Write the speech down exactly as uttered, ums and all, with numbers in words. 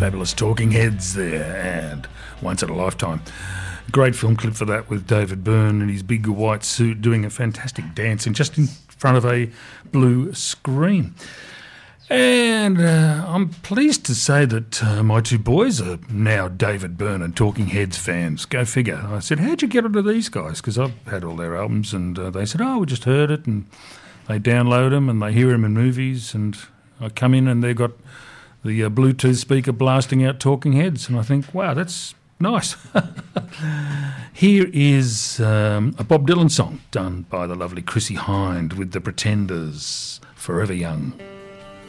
fabulous Talking Heads there, and Once in a Lifetime. Great film clip for that with David Byrne in his big white suit doing a fantastic dance and just in front of a blue screen. And uh, I'm pleased to say that uh, my two boys are now David Byrne and Talking Heads fans. Go figure. I said, how'd you get onto these guys? Because I've had all their albums, and uh, they said, oh, we just heard it, and they download them and they hear them in movies, and I come in and they've got the uh, Bluetooth speaker blasting out Talking Heads, and I think, wow, that's nice. Here is um, a Bob Dylan song done by the lovely Chrissie Hynde with the Pretenders, Forever Young.